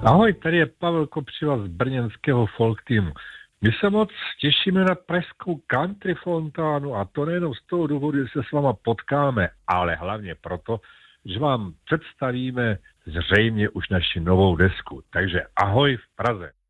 Ahoj, tady je Pavel Kopřiva z brněnského folk teamu. My se moc těšíme na pražskou country fontánu a to nejenom z toho důvodu, že se s váma potkáme, ale hlavně proto, že vám představíme zřejmě už naši novou desku. Takže ahoj v Praze.